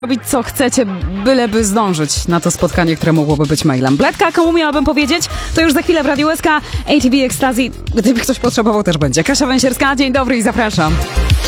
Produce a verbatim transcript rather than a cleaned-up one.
robić co chcecie, byleby zdążyć na to spotkanie, które mogłoby być mailem. Bledka, komu miałabym powiedzieć? To już za chwilę w Radiu S K, A T B Ecstasy. Gdyby ktoś potrzebował, też będzie. Kasia Węsierska, dzień dobry i zapraszam.